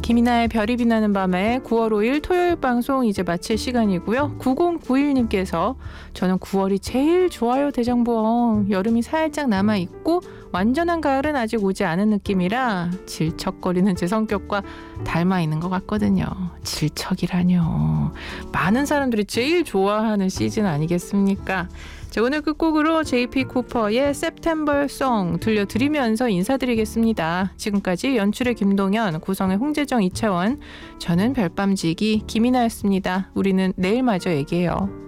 김이나의 별이 빛나는 밤에 9월 5일 토요일 방송 이제 마칠 시간이고요. 9091님께서 저는 9월이 제일 좋아요 대장부엉. 여름이 살짝 남아있고 완전한 가을은 아직 오지 않은 느낌이라 질척거리는 제 성격과 닮아있는 것 같거든요. 질척이라뇨. 많은 사람들이 제일 좋아하는 시즌 아니겠습니까? 자, 오늘 끝곡으로 JP 쿠퍼의 September Song 들려드리면서 인사드리겠습니다. 지금까지 연출의 김동현, 구성의 홍재정, 이채원, 저는 별밤지기 김이나였습니다. 우리는 내일 마저 얘기해요.